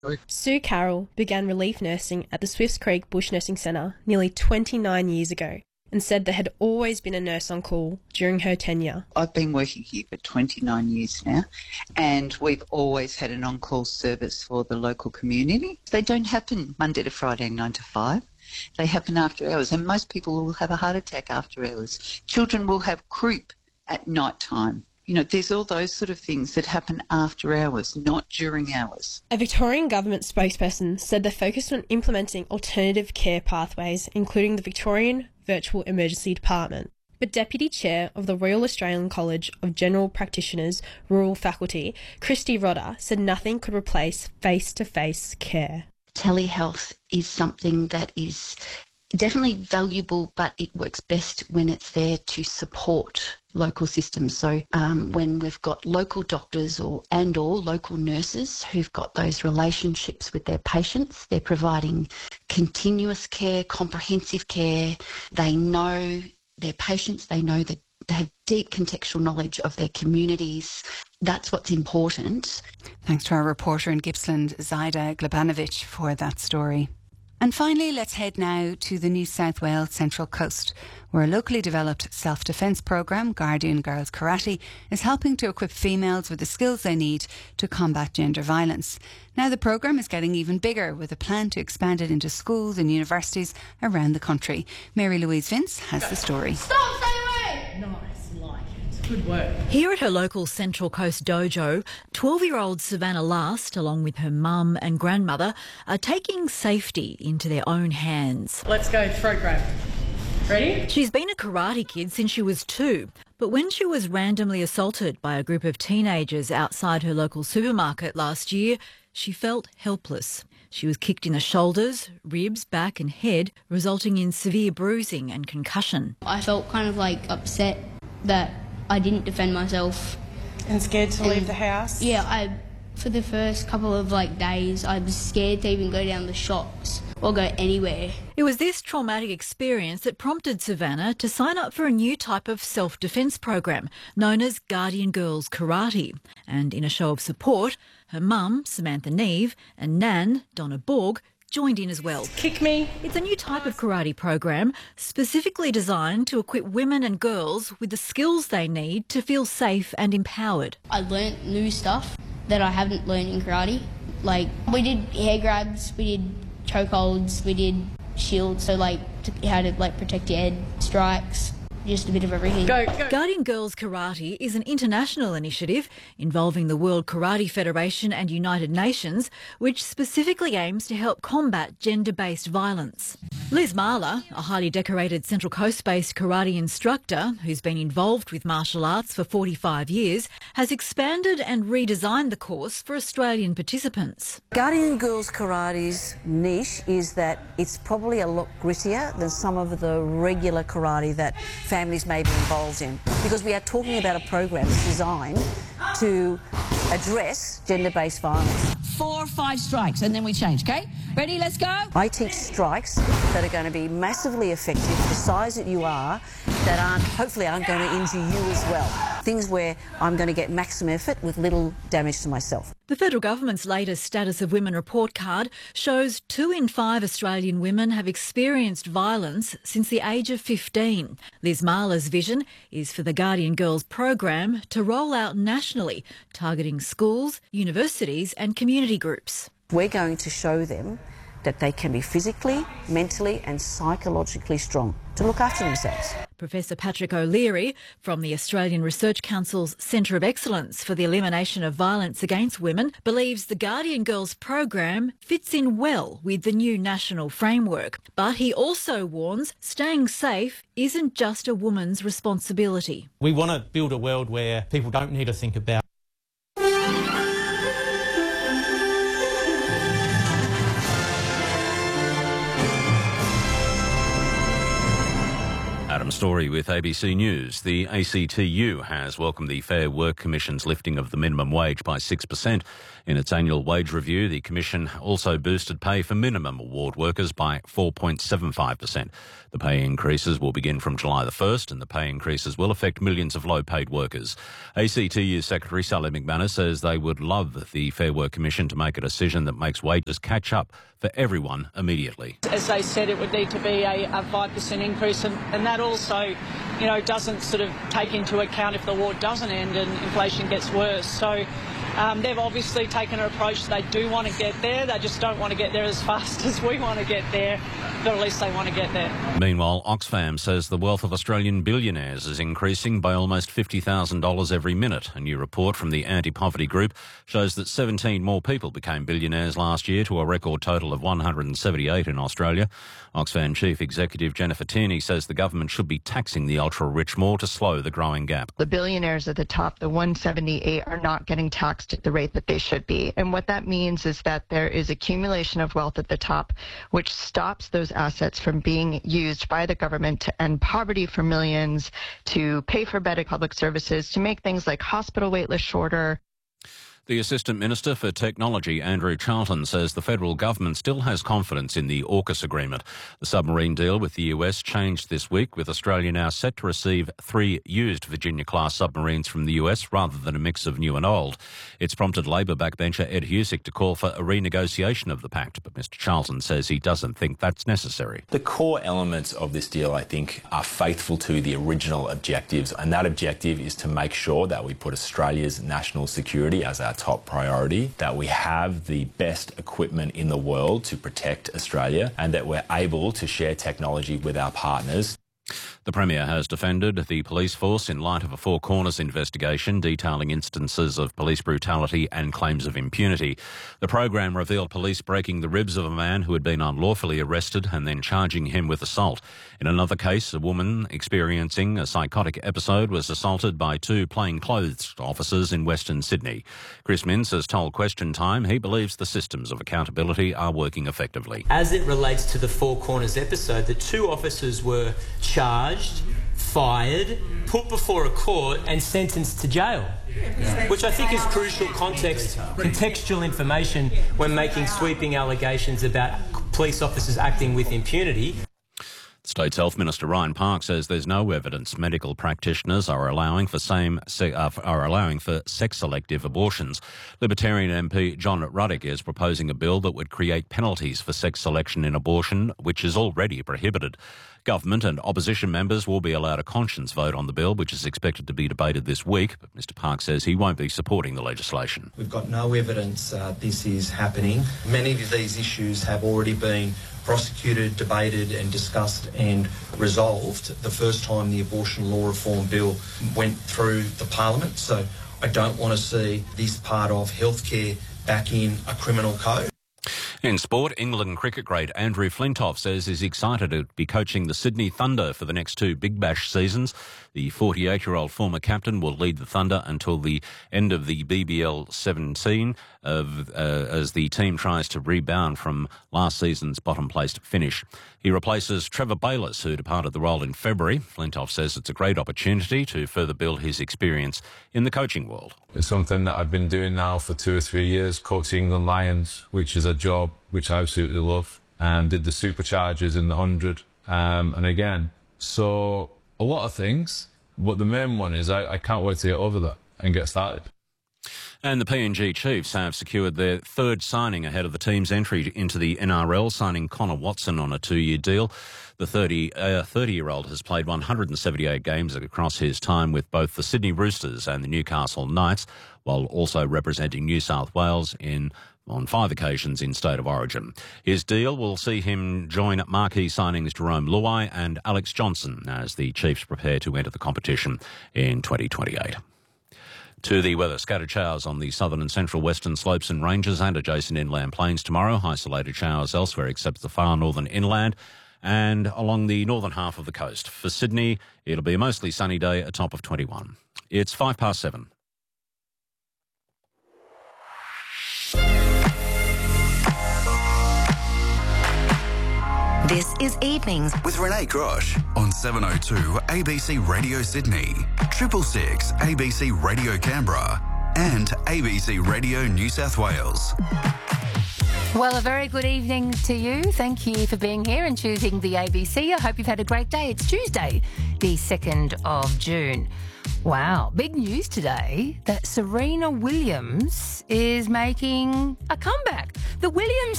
Sue Carroll began relief nursing at the Swifts Creek Bush Nursing Centre nearly 29 years ago and said there had always been a nurse on call during her tenure. I've been working here for 29 years now, and we've always had an on-call service for the local community. They don't happen Monday to Friday 9 to 5. They happen after hours, and most people will have a heart attack after hours. Children will have croup at night time. You know, there's all those sort of things that happen after hours, not during hours. A Victorian government spokesperson said they're focused on implementing alternative care pathways, including the Victorian Virtual Emergency Department. But Deputy Chair of the Royal Australian College of General Practitioners Rural Faculty, Christy Rodder, said nothing could replace face-to-face care. Telehealth is something that is definitely valuable, but it works best when it's there to support local systems. So when we've got local doctors or local nurses who've got those relationships with their patients, they're providing continuous care, comprehensive care. They know their patients, they know that they have deep contextual knowledge of their communities. That's what's important. Thanks to our reporter in Gippsland, Zaida Glebanovic, for that story. And finally, let's head now to the New South Wales Central Coast, where a locally developed self-defence programme, Guardian Girls Karate, is helping to equip females with the skills they need to combat gender violence. Now the programme is getting even bigger, with a plan to expand it into schools and universities around the country. Mary Louise Vince has the story. Stop, stay away! Nice, like it. Good work. Here at her local Central Coast dojo, 12-year-old Savannah Last, along with her mum and grandmother, are taking safety into their own hands. Let's go throat grab. Ready? She's been a karate kid since she was 2, but when she was randomly assaulted by a group of teenagers outside her local supermarket last year, she felt helpless. She was kicked in the shoulders, ribs, back and head, resulting in severe bruising and concussion. I felt kind of upset that I didn't defend myself. And scared to leave the house? Yeah, for the first couple of days, I was scared to even go down the shops or go anywhere. It was this traumatic experience that prompted Savannah to sign up for a new type of self-defence program known as Guardian Girls Karate. And in a show of support, her mum, Samantha Neve, and Nan, Donna Borg, joined in as well. Kick me. It's a new type of karate program specifically designed to equip women and girls with the skills they need to feel safe and empowered. I learnt new stuff that I haven't learned in karate. We did hair grabs, we did chokeholds, we did shields, so how to protect your head, strikes, just a bit of everything. Go. Guardian Girls Karate is an international initiative involving the World Karate Federation and United Nations, which specifically aims to help combat gender-based violence. Liz Marler, a highly decorated Central Coast-based karate instructor who's been involved with martial arts for 45 years, has expanded and redesigned the course for Australian participants. Guardian Girls Karate's niche is that it's probably a lot grittier than some of the regular karate that families may be involved in, because we are talking about a program that's designed to address gender-based violence. 4 or 5 strikes and then we change, okay? Ready, let's go. I teach strikes that are going to be massively effective, the size that you are, that hopefully aren't going to injure you as well. Things where I'm going to get maximum effort with little damage to myself. The federal government's latest Status of Women report card shows 2 in 5 Australian women have experienced violence since the age of 15. Liz Marler's vision is for the Guardian Girls program to roll out nationally, targeting schools, universities and community groups. We're going to show them that they can be physically, mentally and psychologically strong to look after themselves. Professor Patrick O'Leary from the Australian Research Council's Centre of Excellence for the Elimination of Violence Against Women believes the Guardian Girls program fits in well with the new national framework. But he also warns staying safe isn't just a woman's responsibility. We want to build a world where people don't need to think about Adam Story with ABC News. The ACTU has welcomed the Fair Work Commission's lifting of the minimum wage by 6%. In its annual wage review, the Commission also boosted pay for minimum award workers by 4.75%. The pay increases will begin from July the 1st, and the pay increases will affect millions of low-paid workers. ACTU Secretary Sally McManus says they would love the Fair Work Commission to make a decision that makes wages catch up for everyone immediately. As they said, it would need to be a 5% increase, and that also, doesn't sort of take into account if the war doesn't end and inflation gets worse. So they've obviously taken an approach. They do want to get there. They just don't want to get there as fast as we want to get there, but at least they want to get there. Meanwhile, Oxfam says the wealth of Australian billionaires is increasing by almost $50,000 every minute. A new report from the Anti-Poverty Group shows that 17 more people became billionaires last year, to a record total of 178 in Australia. Oxfam Chief Executive Jennifer Tierney says the government should be taxing the ultra-rich more to slow the growing gap. The billionaires at the top, the 178, are not getting taxed at the rate that they should be. And what that means is that there is accumulation of wealth at the top, which stops those assets from being used by the government to end poverty for millions, to pay for better public services, to make things like hospital wait lists shorter. The Assistant Minister for Technology, Andrew Charlton, says the federal government still has confidence in the AUKUS agreement. The submarine deal with the US changed this week, with Australia now set to receive 3 used Virginia-class submarines from the US rather than a mix of new and old. It's prompted Labor backbencher Ed Husic to call for a renegotiation of the pact, but Mr Charlton says he doesn't think that's necessary. The core elements of this deal, I think, are faithful to the original objectives, and that objective is to make sure that we put Australia's national security as our top priority, that we have the best equipment in the world to protect Australia, and that we're able to share technology with our partners. The Premier has defended the police force in light of a Four Corners investigation detailing instances of police brutality and claims of impunity. The program revealed police breaking the ribs of a man who had been unlawfully arrested and then charging him with assault. In another case, a woman experiencing a psychotic episode was assaulted by 2 plainclothes officers in Western Sydney. Chris Minns has told Question Time he believes the systems of accountability are working effectively. As it relates to the Four Corners episode, the 2 officers were charged, fired, put before a court and sentenced to jail, which I think is crucial contextual information when making sweeping allegations about police officers acting with impunity. State's Health Minister Ryan Park says there's no evidence medical practitioners are allowing for sex-selective abortions. Libertarian MP John Ruddock is proposing a bill that would create penalties for sex selection in abortion, which is already prohibited. Government and opposition members will be allowed a conscience vote on the bill, which is expected to be debated this week, but Mr Park says he won't be supporting the legislation. We've got no evidence this is happening. Many of these issues have already been prosecuted, debated and discussed and resolved the first time the abortion law reform bill went through the Parliament. So I don't want to see this part of healthcare back in a criminal code. In sport, England cricket great Andrew Flintoff says he's excited to be coaching the Sydney Thunder for the next 2 Big Bash seasons. The 48-year-old former captain will lead the Thunder until the end of the BBL 17 as the team tries to rebound from last season's bottom-placed finish. He replaces Trevor Bayliss, who departed the role in February. Flintoff says it's a great opportunity to further build his experience in the coaching world. It's something that I've been doing now for 2 or 3 years, coaching England Lions, which is a job which I absolutely love, and did the Superchargers in the 100. And again, so a lot of things, but the main one is I can't wait to get over that and get started. And the PNG Chiefs have secured their 3rd signing ahead of the team's entry into the NRL, signing Connor Watson on a 2-year deal. The 30-year-old has played 178 games across his time with both the Sydney Roosters and the Newcastle Knights, while also representing New South Wales on 5 occasions in State of Origin. His deal will see him join marquee signings Jerome Luai and Alex Johnson as the Chiefs prepare to enter the competition in 2028. To the weather, scattered showers on the southern and central western slopes and ranges and adjacent inland plains tomorrow. Isolated showers elsewhere except the far northern inland and along the northern half of the coast. For Sydney, it'll be a mostly sunny day, a top of 21. It's 7:05. This is Evenings with Renee Grosh on 702 ABC Radio Sydney, 666 ABC Radio Canberra, and ABC Radio New South Wales. Well, a very good evening to you. Thank you for being here and choosing the ABC. I hope you've had a great day. It's Tuesday, the 2nd of June. Wow, big news today that Serena Williams is making a comeback. The Williams